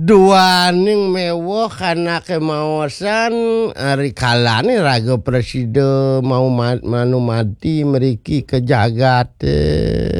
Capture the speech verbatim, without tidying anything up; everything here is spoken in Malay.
Duaning mewah karena kemawasan hari kalane raga presiden mau ma- manu mati meriki ke jagat.